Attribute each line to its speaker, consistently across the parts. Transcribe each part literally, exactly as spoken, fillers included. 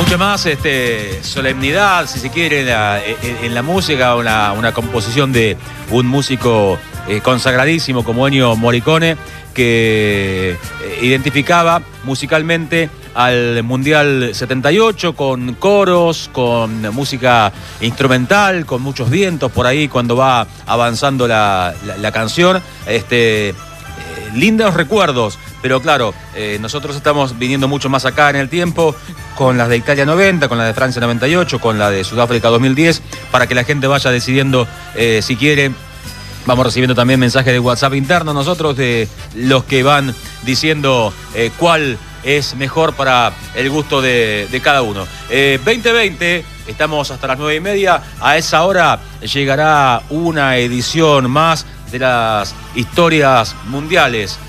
Speaker 1: mucho más este, solemnidad, si se quiere, en la, en, en la música, una, una composición de un músico eh, consagradísimo como Ennio Morricone, que eh, identificaba musicalmente al Mundial setenta y ocho con coros, con música instrumental, con muchos vientos por ahí cuando va avanzando la, la, la canción. Este, eh, lindos recuerdos, pero claro, eh, nosotros estamos viniendo mucho más acá en el tiempo, con las de Italia noventa, con la de Francia noventa y ocho, con la de Sudáfrica dos mil diez, para que la gente vaya decidiendo eh, si quiere. Vamos recibiendo también mensajes de WhatsApp interno nosotros de los que van diciendo eh, cuál es mejor para el gusto de, de cada uno. Eh, veinte veinte, estamos hasta las nueve y media. A esa hora llegará una edición más de las historias mundiales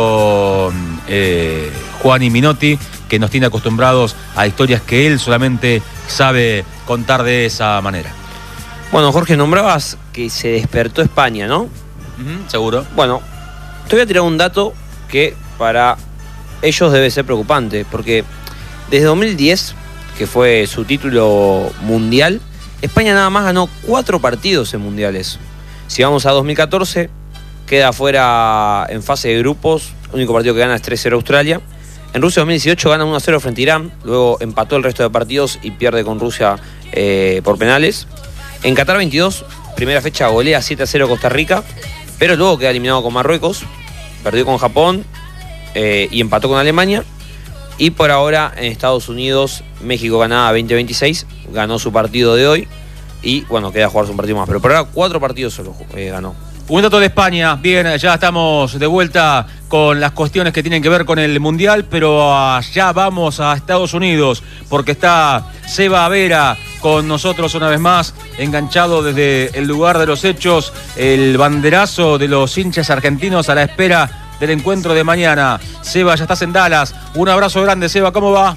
Speaker 1: con eh, Juan y Minotti, que nos tiene acostumbrados a historias que él solamente sabe contar de esa manera.
Speaker 2: Bueno, Jorge, nombrabas que se despertó España, ¿no?
Speaker 1: Uh-huh, seguro.
Speaker 2: Bueno, te voy a tirar un dato que para ellos debe ser preocupante, porque desde dos mil diez, que fue su título mundial, España nada más ganó cuatro partidos en mundiales. Si vamos a dos mil catorce, queda fuera en fase de grupos, el único partido que gana es tres cero Australia. En Rusia dos mil dieciocho gana uno a cero frente a Irán, luego empató el resto de partidos y pierde con Rusia eh, por penales. En Qatar veintidós, primera fecha, golea siete a cero Costa Rica, pero luego queda eliminado con Marruecos, perdió con Japón eh, y empató con Alemania. Y por ahora en Estados Unidos, México ganaba veinte veintiséis, ganó su partido de hoy y bueno, queda jugarse un partido más. Pero por ahora cuatro partidos solo eh, ganó.
Speaker 1: Un dato de España, bien, ya estamos de vuelta con las cuestiones que tienen que ver con el Mundial, pero allá vamos a Estados Unidos, porque está Seba Vera con nosotros una vez más, enganchado desde el lugar de los hechos, el banderazo de los hinchas argentinos a la espera del encuentro de mañana. Seba, ya estás en Dallas, un abrazo grande, Seba, ¿cómo va?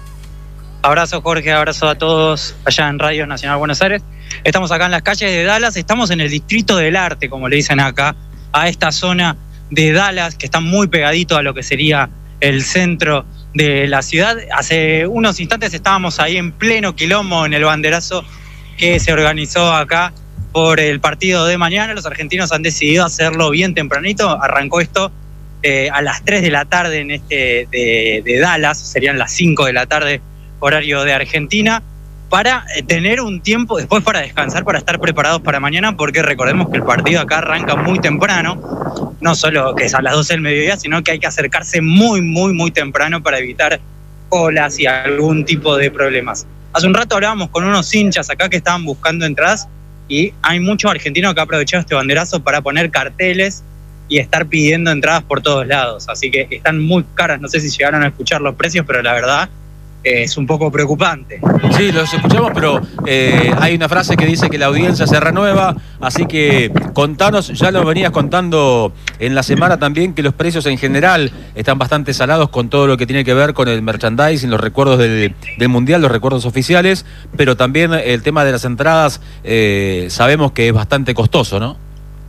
Speaker 3: Abrazo, Jorge, abrazo a todos allá en Radio Nacional Buenos Aires. Estamos acá en las calles de Dallas, estamos en el Distrito del Arte, como le dicen acá, a esta zona de Dallas, que está muy pegadito a lo que sería el centro de la ciudad. Hace unos instantes estábamos ahí en pleno quilombo en el banderazo que se organizó acá por el partido de mañana. Los argentinos han decidido hacerlo bien tempranito. Arrancó esto eh, a las tres de la tarde en este de, de Dallas, serían las cinco de la tarde, horario de Argentina, para tener un tiempo después para descansar, para estar preparados para mañana, porque recordemos que el partido acá arranca muy temprano, no solo que es a las doce del mediodía, sino que hay que acercarse muy, muy, muy temprano para evitar colas y algún tipo de problemas. Hace un rato hablábamos con unos hinchas acá que estaban buscando entradas y hay muchos argentinos que han aprovechado este banderazo para poner carteles y estar pidiendo entradas por todos lados, así que están muy caras, no sé si llegaron a escuchar los precios, pero la verdad es un poco preocupante.
Speaker 1: Sí, los escuchamos, pero eh, hay una frase que dice que la audiencia se renueva, así que contanos, ya lo venías contando en la semana también, que los precios en general están bastante salados con todo lo que tiene que ver con el merchandising, los recuerdos del, del Mundial, los recuerdos oficiales, pero también el tema de las entradas eh, sabemos que es bastante costoso, ¿no?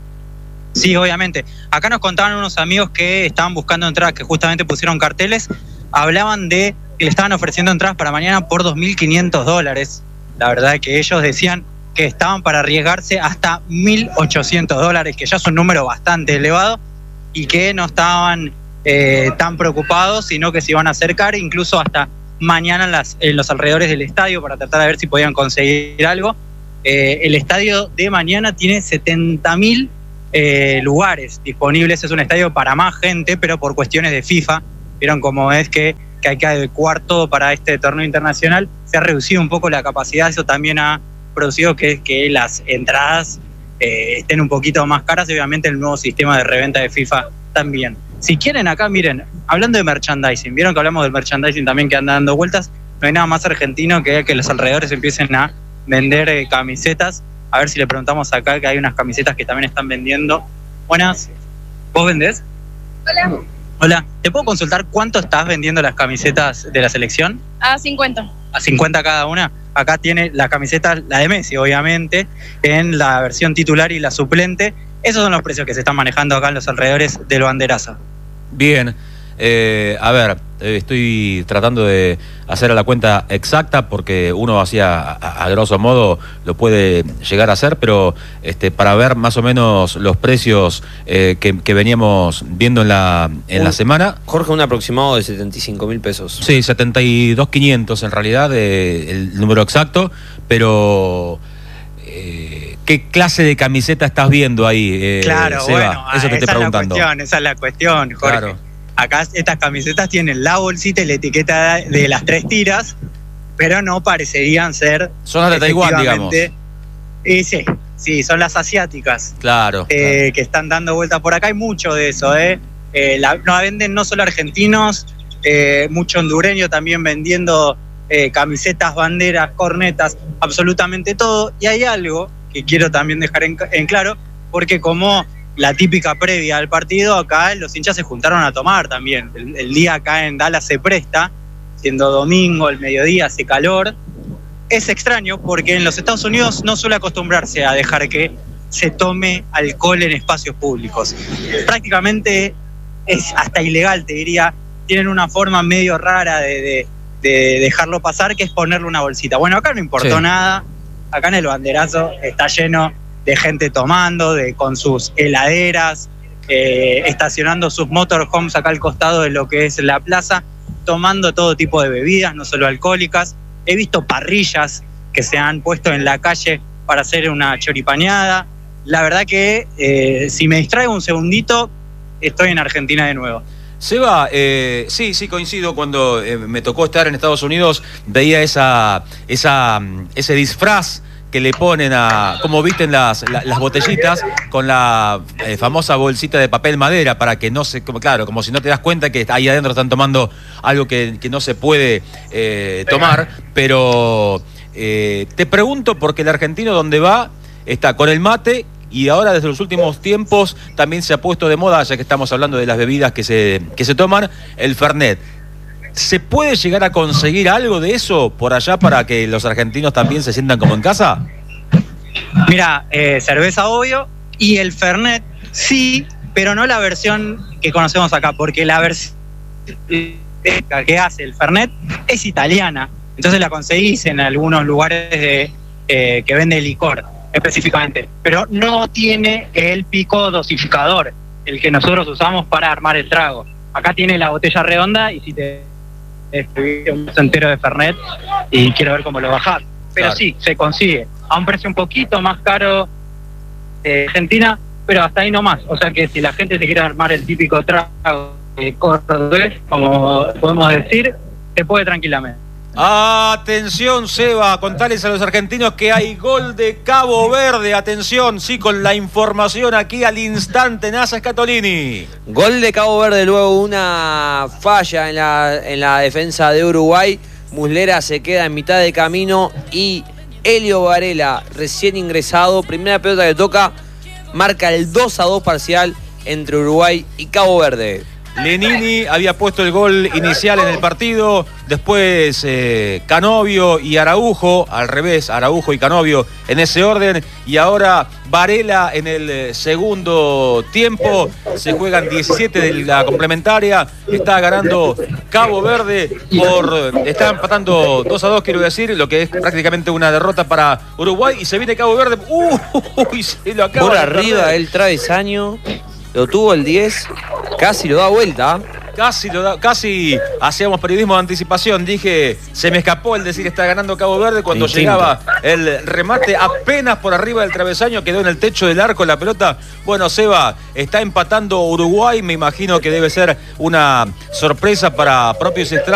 Speaker 3: Sí, obviamente. Acá nos contaban unos amigos que estaban buscando entradas, que justamente pusieron carteles, hablaban de que le estaban ofreciendo entradas para mañana por dos mil quinientos dólares. La verdad que ellos decían que estaban para arriesgarse hasta mil ochocientos dólares, que ya es un número bastante elevado, y que no estaban eh, tan preocupados, sino que se iban a acercar incluso hasta mañana en, las, en los alrededores del estadio para tratar de ver si podían conseguir algo. Eh, el estadio de mañana tiene setenta mil eh, lugares disponibles, es un estadio para más gente, pero por cuestiones de FIFA, vieron cómo es que que hay que adecuar todo para este torneo internacional, se ha reducido un poco la capacidad, eso también ha producido que, que las entradas eh, estén un poquito más caras y obviamente el nuevo sistema de reventa de FIFA también. Si quieren acá, miren, hablando de merchandising, vieron que hablamos del merchandising también que anda dando vueltas, no hay nada más argentino que que los alrededores empiecen a vender eh, camisetas, a ver si le preguntamos acá que hay unas camisetas que también están vendiendo. Buenas, ¿vos vendés?
Speaker 4: Hola.
Speaker 3: Hola, ¿te puedo consultar cuánto estás vendiendo las camisetas de la selección?
Speaker 4: A cincuenta.
Speaker 3: A cincuenta cada una. Acá tiene la camiseta, la de Messi, obviamente, en la versión titular y la suplente. Esos son los precios que se están manejando acá en los alrededores del banderazo.
Speaker 1: Bien, eh, a ver, Eh, estoy tratando de hacer a la cuenta exacta porque uno hacía a, a grosso modo lo puede llegar a hacer, pero este, para ver más o menos los precios eh, que, que veníamos viendo en la, en un, la semana.
Speaker 2: Jorge, un aproximado de setenta y cinco mil pesos.
Speaker 1: Sí, setenta y dos mil quinientos en realidad, eh, el número exacto, pero... Eh, ¿qué clase de camiseta estás viendo ahí, eh,
Speaker 3: claro,
Speaker 1: Seba?
Speaker 3: bueno,
Speaker 1: Eso te
Speaker 3: esa
Speaker 1: estoy preguntando.
Speaker 3: Es la cuestión, esa es la cuestión, Jorge.
Speaker 1: Claro.
Speaker 3: Acá estas camisetas tienen la bolsita y la etiqueta de las tres tiras, pero no parecerían ser...
Speaker 1: Son las de Taiwán, digamos.
Speaker 3: Y sí, sí, son las asiáticas.
Speaker 1: Claro,
Speaker 3: eh,
Speaker 1: claro.
Speaker 3: Que están dando vueltas por acá. Hay mucho de eso, ¿eh? eh la, no, venden no solo argentinos, eh, mucho hondureño también vendiendo eh, camisetas, banderas, cornetas, absolutamente todo. Y hay algo que quiero también dejar en, en claro, porque como... la típica previa al partido, acá los hinchas se juntaron a tomar también. El, el día acá en Dallas se presta, siendo domingo, el mediodía, hace calor. Es extraño porque en los Estados Unidos no suele acostumbrarse a dejar que se tome alcohol en espacios públicos. Prácticamente es hasta ilegal, te diría. Tienen una forma medio rara de, de, de dejarlo pasar, que es ponerle una bolsita. Bueno, acá no importó sí. nada. Acá en el banderazo está lleno de gente tomando, de con sus heladeras, eh, estacionando sus motorhomes acá al costado de lo que es la plaza, tomando todo tipo de bebidas, no solo alcohólicas. He visto parrillas que se han puesto en la calle para hacer una choripaneada. La verdad que eh, si me distraigo un segundito, estoy en Argentina de nuevo.
Speaker 1: Seba, eh, sí, sí, coincido. Cuando eh, me tocó estar en Estados Unidos, veía esa, esa, ese disfraz que le ponen a, como visten las, las, las botellitas, con la eh, famosa bolsita de papel madera, para que no se, como, claro, como si no te das cuenta que ahí adentro están tomando algo que, que no se puede eh, tomar, pero eh, te pregunto porque el argentino donde va está con el mate, y ahora desde los últimos tiempos también se ha puesto de moda, ya que estamos hablando de las bebidas que se, que se toman, el Fernet. ¿Se puede llegar a conseguir algo de eso por allá para que los argentinos también se sientan como en casa?
Speaker 3: Mira, eh, cerveza obvio, y el Fernet sí, pero no la versión que conocemos acá, porque la versión que hace el Fernet es italiana, entonces la conseguís en algunos lugares de, eh, que vende licor específicamente, pero no tiene el pico dosificador, el que nosotros usamos para armar el trago. Acá tiene la botella redonda y si te... Este, un vaso entero de Fernet y quiero ver cómo lo bajás. Pero claro, sí, se consigue a un precio un poquito más caro de Argentina, pero hasta ahí nomás. O sea que si la gente se quiere armar el típico trago de cordobés, como podemos decir, se puede tranquilamente.
Speaker 1: Atención, Seba, contales a los argentinos que hay gol de Cabo Verde. Atención, sí, con la información aquí al instante, Nasa Scatolini.
Speaker 2: Gol de Cabo Verde, luego una falla en la, en la defensa de Uruguay. Muslera se queda en mitad de camino y Elio Varela, recién ingresado, primera pelota que toca, marca el dos a dos parcial entre Uruguay y Cabo Verde.
Speaker 1: Lenini había puesto el gol inicial en el partido, después eh, Canovio y Araujo, al revés, Araujo y Canovio en ese orden, y ahora Varela en el segundo tiempo. Se juegan diecisiete de la complementaria, está ganando Cabo Verde, por está empatando dos a dos, quiero decir, lo que es prácticamente una derrota para Uruguay, y se viene Cabo Verde, uy, se lo acaba
Speaker 2: por
Speaker 1: de
Speaker 2: arriba
Speaker 1: perder.
Speaker 2: El travesaño. Lo tuvo el diez, casi lo da vuelta.
Speaker 1: Casi, lo da, casi hacíamos periodismo de anticipación. Dije, se me escapó el decir que está ganando Cabo Verde cuando Instinto. Llegaba el remate apenas por arriba del travesaño, quedó en el techo del arco la pelota. Bueno, Seba, está empatando Uruguay, me imagino que debe ser una sorpresa para propios extraños.